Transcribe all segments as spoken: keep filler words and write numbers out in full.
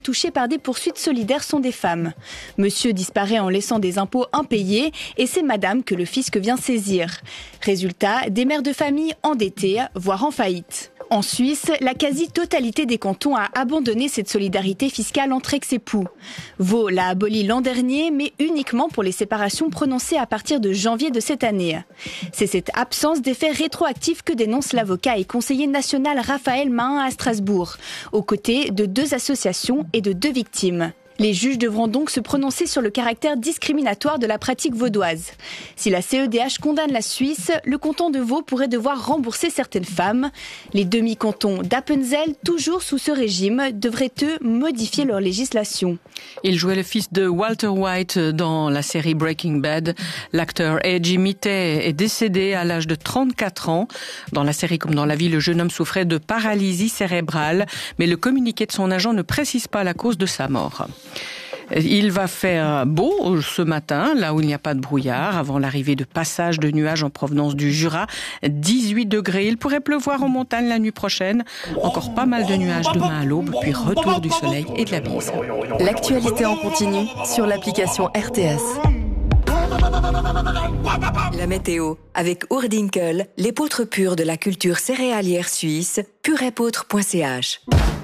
touchés par des poursuites solidaires sont des femmes. Monsieur disparaît en laissant des impôts impayés et c'est madame que le fisc vient saisir. Résultat, des mères de famille endettées, voire en faillite. En Suisse, la quasi-totalité des cantons a abandonné cette solidarité fiscale entre ex-époux. Vaud l'a abolie l'an dernier, mais uniquement pour les séparations prononcées à partir de janvier de cette année. C'est cette absence d'effet rétroactif que dénonce l'avocat et conseiller national Raphaël Mahin à Strasbourg, aux côtés de deux associations et de deux victimes. Les juges devront donc se prononcer sur le caractère discriminatoire de la pratique vaudoise. Si la C E D H condamne la Suisse, le canton de Vaud pourrait devoir rembourser certaines femmes. Les demi-cantons d'Appenzell, toujours sous ce régime, devraient eux modifier leur législation. Il jouait le fils de Walter White dans la série Breaking Bad. L'acteur A J Mittet est décédé à l'âge de trente-quatre ans. Dans la série comme dans la vie, le jeune homme souffrait de paralysie cérébrale, mais le communiqué de son agent ne précise pas la cause de sa mort. Il va faire beau ce matin, là où il n'y a pas de brouillard, avant l'arrivée de passages de nuages en provenance du Jura. dix-huit degrés. Il pourrait pleuvoir en montagne la nuit prochaine. Encore pas mal de nuages demain à l'aube, puis retour du soleil et de la bise. L'actualité en continu sur l'application R T S. La météo avec Oerdinkel, l'épeautre pure de la culture céréalière suisse, purépeautre point c h.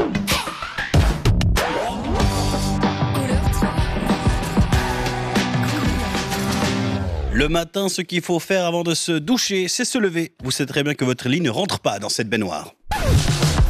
Le matin, ce qu'il faut faire avant de se doucher, c'est se lever. Vous savez très bien que votre lit ne rentre pas dans cette baignoire.